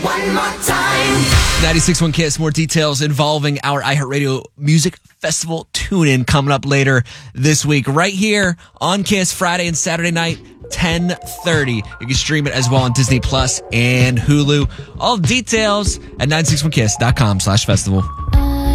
One more time. 96.1 Kiss, more details involving our iHeartRadio Music Festival tune-in coming up later this week. Right here on Kiss, Friday and Saturday night, 10:30. You can stream it as well on Disney Plus and Hulu. All details at 961kiss.com/festival.